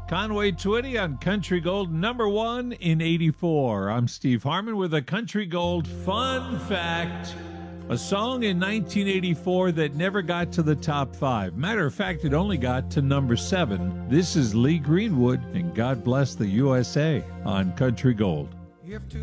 Conway Twitty on Country Gold, number one in 84. I'm Steve Harmon with a Country Gold fun fact. A song in 1984 that never got to the top 5. Matter of fact, it only got to number 7. This is Lee Greenwood and God Bless the USA on Country Gold. If